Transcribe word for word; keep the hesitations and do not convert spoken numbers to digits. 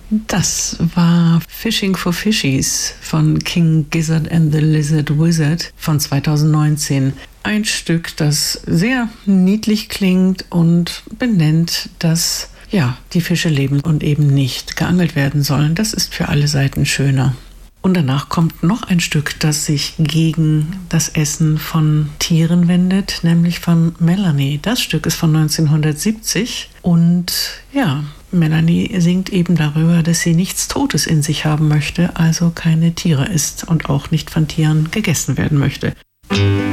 Das war Fishing for Fishies von King Gizzard and the Lizard Wizard von zweitausendneunzehn. Ein Stück, das sehr niedlich klingt und benennt, dass ja, die Fische leben und eben nicht geangelt werden sollen. Das ist für alle Seiten schöner. Und danach kommt noch ein Stück, das sich gegen das Essen von Tieren wendet, nämlich von Melanie. Das Stück ist von neunzehnhundertsiebzig und ja, Melanie singt eben darüber, dass sie nichts Totes in sich haben möchte, also keine Tiere isst und auch nicht von Tieren gegessen werden möchte.